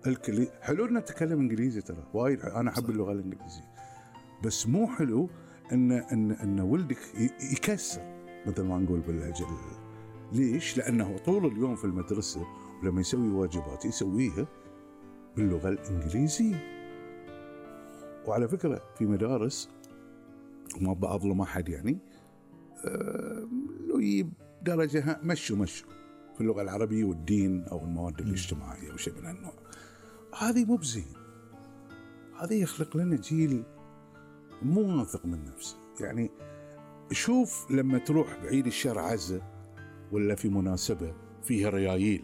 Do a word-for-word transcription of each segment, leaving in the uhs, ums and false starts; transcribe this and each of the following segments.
الكل حلو إن نتكلم إنجليزي، ترى وايد أنا أحب اللغة الإنجليزية، بس مو حلو إن إن إن ولدك يكسر مثل ما نقول باللهجة. ليش؟ لأنه طول اليوم في المدرسة ولما يسوي واجبات يسويها باللغة الإنجليزية. وعلى فكرة في مدارس وما بأظلم أحد يعني أه لو يجيب درجة مشوا مشوا في اللغة العربية والدين أو المواد الاجتماعية أو شيء من هالنوع، هذه مو بزين. هذه يخلق لنا جيل مو واثق من نفسه. يعني شوف لما تروح بعيد الشر عزة ولا في مناسبة فيها ريايل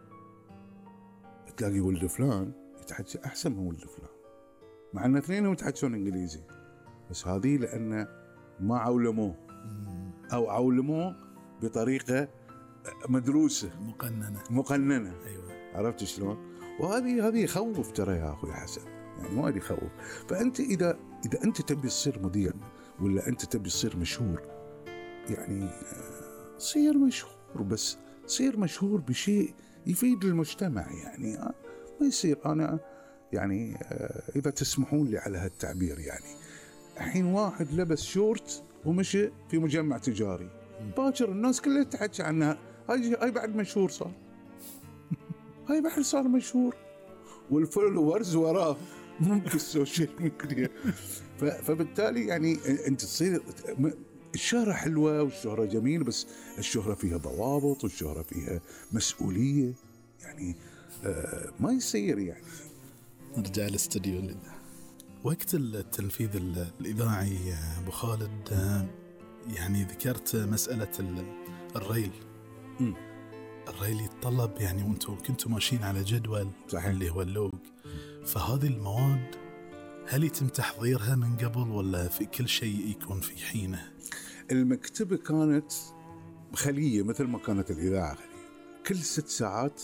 تلاقي ولد فلان يتحدث أحسن من ولد فلان، مع أن اثنينهم يتحدثون إنجليزي، بس هذه لأن ما عولموه أو عولموه بطريقة مدروسة مقننة مقننة أيوة. عرفت شلون؟ وهذه هذه يخوف ترى يا أخوي حسن، يعني وايد يخوف. فأنت إذا إذا أنت تبي تصير مذيع ولا أنت تبي تصير مشهور، يعني صير مشهور، بس صير مشهور بشيء يفيد المجتمع. يعني ما يصير أنا يعني إذا تسمحون لي على هالتعبير، يعني الحين واحد لبس شورت ومشي في مجمع تجاري، باكر الناس كلها تحكي عنها، هاي هاي بعد مشهور صار هاي بعد صار مشهور، والفولورز وراه في السوشيال ميديا. فبالتالي يعني أنت تصير الشهرة حلوة والشهرة جميلة، بس الشهرة فيها ضوابط والشهرة فيها مسؤولية، يعني آه ما يصير. يعني نرجع للاستوديو. وقت التنفيذ الإذاعي أبو خالد، يعني ذكرت مسألة الريل. م. الريل يتطلب يعني وانتم كنتم ماشيين على جدول صحيح. اللي هو اللوج، فهذه المواد هل يتم تحضيرها من قبل ولا في كل شيء يكون في حينه؟ المكتبة كانت خلية مثل ما كانت الإذاعة خلية، كل ست ساعات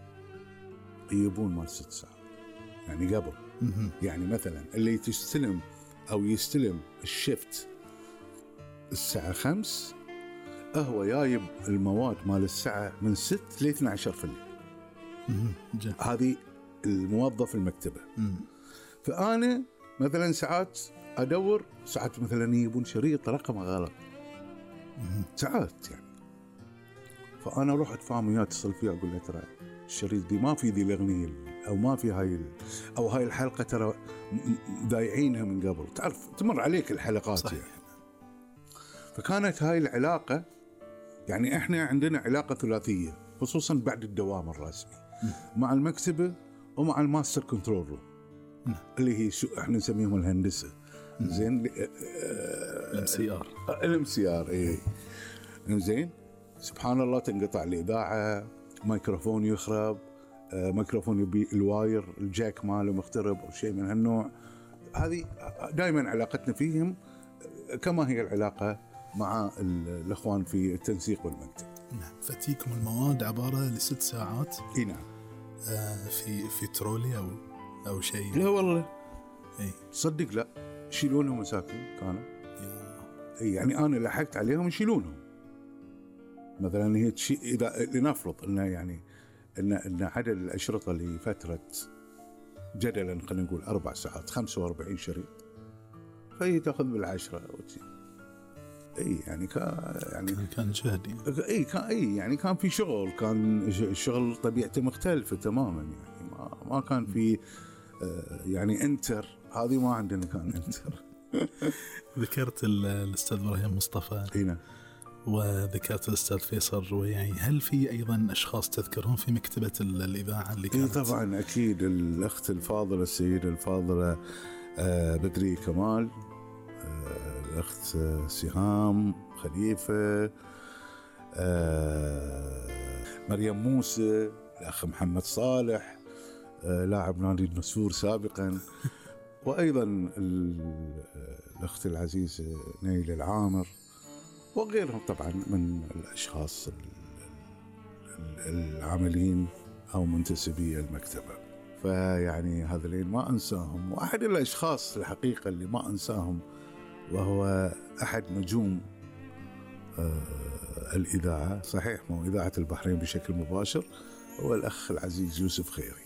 يجيبون مال ست ساعات يعني قبل. م-م. يعني مثلا اللي تستلم أو يستلم الشفت الساعة خمس، هو جايب المواد مال الساعة من ست لاثنى عشر في الليل. هذه الموظف المكتبة. م- فأنا مثلا ساعات أدور، ساعات مثلا يجيبون شريط رقم غلط م- ساعات يعني، فأنا أروح أتفاهم وياه، أتصل فيه أقول له ترى الشريط دي ما في ذي الأغنية أو ما في هاي أو هاي الحلقة ترى ضايعينها من قبل، تعرف تمر عليك الحلقات صحيح. يعني فكانت هاي العلاقة، يعني إحنا عندنا علاقة ثلاثية خصوصا بعد الدوام الرسمي م. مع المكتبة ومع الماستر كنترول روم م. اللي هي شو إحنا نسميهم الهندسة م. زين الام سي ار الام سي ار اي زين. سبحان الله تنقطع الإذاعة، ميكروفون يخرب، ميكروفون يبي الواير الجاك ماله مخترب أو شيء من هالنوع. هذه دائما علاقتنا فيهم كما هي العلاقة مع الأخوان في التنسيق والمكتب. نعم. فتيكم المواد عبارة لست ساعات. إيه نعم. آه في في ترولي أو أو شيء. لا والله. إيه. صدق لا، يشيلونهم مساكين كانوا. إيه يعني أنا لحقت عليهم يشيلونهم. مثلا هي شيء إذا لنفرض إنه يعني إن إن عدد الأشرطة لفترة جدلا خلينا نقول أربع ساعات خمسة وأربعين شريط، فهي تأخذ بالعشرة أو شيء. اي يعني كان يعني كان جهدي. اي كان اي يعني كان في شغل، كان الشغل طبيعته مختلفه تماما، يعني ما ما كان في آه يعني انتر، هذه ما عندنا كان انتر. ذكرت الاستاذ ابراهيم مصطفى هنا وذكرت الاستاذ فيصل رويعي، هل في ايضا اشخاص تذكرهم في مكتبه الاذاعه اللي كانت؟ إيه طبعا اكيد، الاخت الفاضله السيده الفاضله آه بدري كمال، الأخت سهام خليفة، مريم موسى، الأخ محمد صالح لاعب نادي النسور سابقا، وأيضا الأخت العزيزة نيل العامر، وغيرهم طبعا من الأشخاص العاملين أو منتسبي المكتبة. فيعني هذين ما أنساهم. وأحد الأشخاص الحقيقة اللي ما أنساهم وهو أحد نجوم آه الإذاعة، صحيح مو إذاعة البحرين بشكل مباشر، هو الأخ العزيز يوسف خيري.